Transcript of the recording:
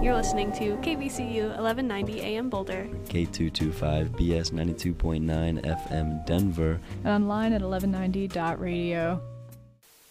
You're listening to KBCU 1190 AM Boulder, K225 BS 92.9 FM Denver, and online at 1190.radio.